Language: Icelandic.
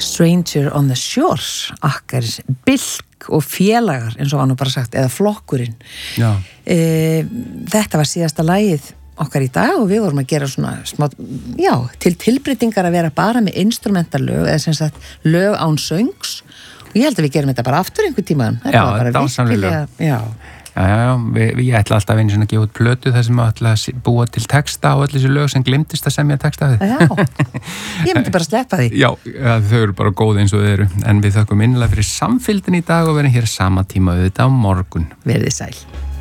Stranger on the Shore, okkar Bilk og félagar, eins og var nú bara sagt, eða flokkurinn. Já. Þetta var síðasta lagið okkar í dag og við vorum að gera svona smá, já, til tilbreytingar að vera bara með instrumentalög, eða sem sagt lög án söngs, og ég held að við gerum þetta bara aftur einhver tíma. Já, dásamleg lög. Já. Já, ég ætla alltaf einu svona að gefa út plötu þar sem ég ætla að búa til texta og öll þessi lög sem glemtist að semja texta við. Já, ég myndi bara sleppa því. Já, þau eru bara góð eins og þau eru, en við þökkum innilega fyrir samfylgdin í dag og verðum hér sama tíma auðvitað á morgun. Verið sæl.